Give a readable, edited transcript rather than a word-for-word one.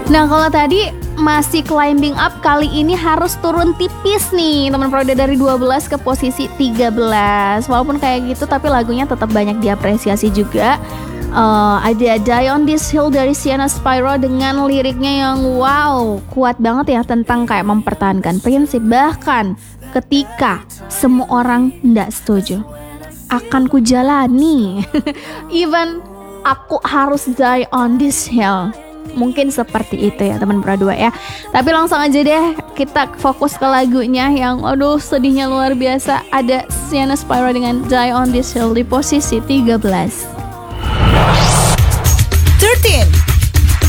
Nah kalau tadi masih climbing up, kali ini harus turun tipis nih teman Pro, dari 12 ke posisi 13. Walaupun kayak gitu tapi lagunya tetap banyak diapresiasi juga. Ada Die on This Hill dari Sienna Spyro dengan liriknya yang wow, kuat banget ya, tentang kayak mempertahankan prinsip. Bahkan ketika semua orang nggak setuju, akan kujalani even aku harus die on this hill. Mungkin seperti itu ya teman Pro 2 ya. Tapi langsung aja deh kita fokus ke lagunya yang aduh sedihnya luar biasa. Ada Sienna Spyro dengan Die on This Hill di posisi 13. 13.